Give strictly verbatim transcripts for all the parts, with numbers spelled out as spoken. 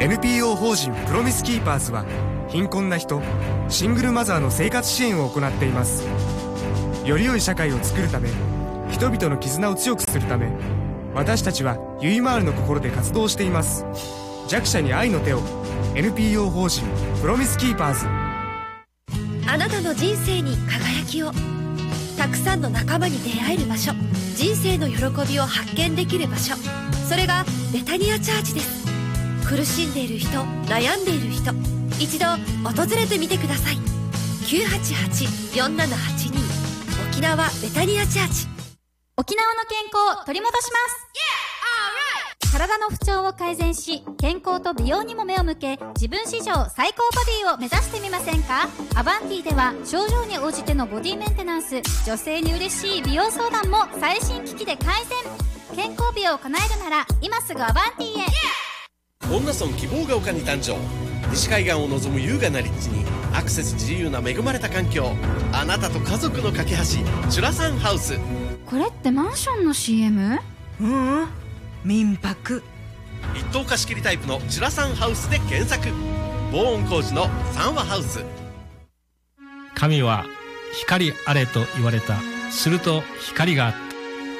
エヌピーオー 法人プロミスキーパーズは貧困な人、シングルマザーの生活支援を行っています。より良い社会を作るため、人々の絆を強くするため、私たちはゆいまーるの心で活動しています。弱者に愛の手を。 エヌピーオー 法人プロミスキーパーズ。 あなたの人生に輝きを。たくさんの仲間に出会える場所、人生の喜びを発見できる場所、それがベタニアチャーチです。苦しんでいる人、悩んでいる人、一度訪れてみてください。 きゅうはちはち よんななはちに 沖縄ベタニアチャーチ。 沖縄の健康を取り戻します。体の不調を改善し、健康と美容にも目を向け、自分史上最高ボディを目指してみませんか？アバンティでは症状に応じてのボディメンテナンス、女性に嬉しい美容相談も最新機器で改善。健康美を叶えるなら今すぐアバンティへ。 恩納村希望が丘に誕生。西海岸を望む優雅な立地にアクセス自由な恵まれた環境。あなたと家族の架け橋、チュラサンハウス。 これってマンションの シーエム？ うん、民泊。 一棟貸し切りタイプのチュラサンハウスで検索。防音工事の三和ハウス。 神は光あれと言われた。すると光があった。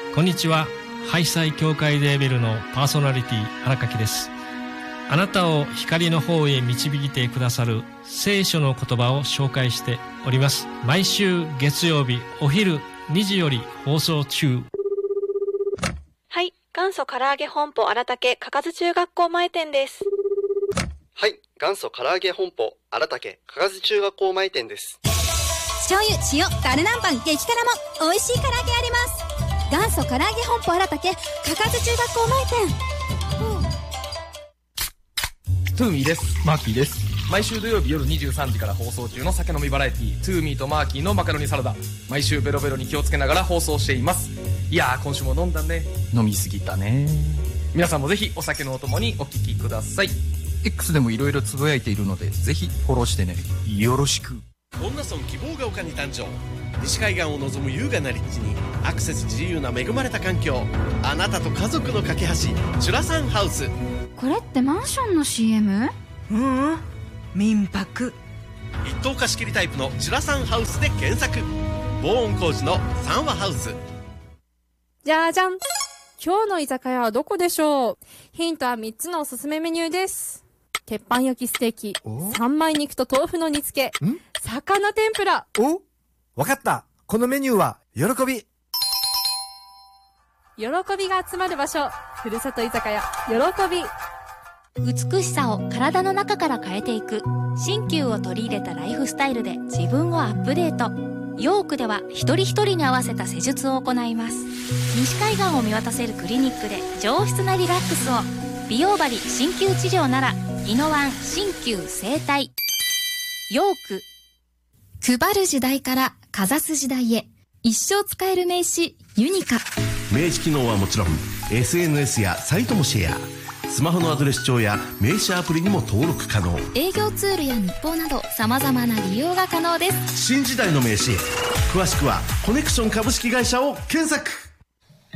こんにちは。ハイサイ協会レーベルのパーソナリティ荒垣です。あなたを光の方へ導いてくださる聖書の言葉を紹介しております。毎週月曜日お昼にじより放送中。 はい、元祖唐揚げ本舗荒竹かかず中学校前店です。 はい、元祖唐揚げ本舗荒竹かかず中学校前店です。 醤油、塩、タルナンパン、激辛も美味しい唐揚げあります。元祖唐揚げ本舗荒竹かかず中学校前店。 トゥーミーです。マーキーです。毎週土曜日夜にじゅうさんじから放送中の酒飲みバラエティトゥーミーとマーキーのマカロニサラダ、毎週ベロベロに気をつけながら放送しています。いやー、今週も飲んだね。 飲みすぎたね。 皆さんもぜひお酒のお供にお聞きください。 X でもいろいろつぶやいているのでぜひフォローしてね。よろしく。 恩納村希望が丘に誕生。西海岸を望む優雅な立地にアクセス自由な恵まれた環境。あなたと家族の架け橋、チュラサンハウス。 これってマンションの シーエム？ うん、民泊。 一棟貸し切りタイプのチュラサンハウスで検索。防音工事の三和ハウス。 じゃじゃん。今日の居酒屋はどこでしょう？ヒントはみっつのおすすめメニューです。鉄板焼きステーキ、三枚肉と豆腐の煮付け、魚天ぷら。 お、わかった。このメニューは喜び。 喜びが集まる場所、ふるさと居酒屋喜び。 美しさを体の中から変えていく、鍼灸を取り入れたライフスタイルで自分をアップデート。ヨークでは一人一人に合わせた施術を行います。西海岸を見渡せるクリニックで上質なリラックスを。美容針鍼灸治療ならイノワン鍼灸整体。ヨーク。配る時代からかざす時代へ、一生使える名刺ユニカ。 名刺機能はもちろん エスエヌエス やサイトもシェア。スマホのアドレス帳や名刺アプリにも登録可能。 営業ツールや日報など様々な利用が可能です。 新時代の名刺へ。詳しくはコネクション株式会社を検索。